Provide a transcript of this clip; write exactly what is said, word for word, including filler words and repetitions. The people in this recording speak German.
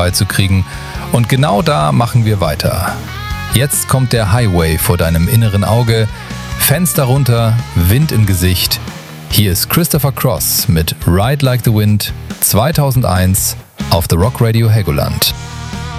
beizukriegen. Und genau da machen wir weiter. Jetzt kommt der Highway vor deinem inneren Auge, Fenster runter, Wind im Gesicht. Hier ist Christopher Cross mit Ride Like the Wind zweitausendeins auf The Rock Radio Helgoland.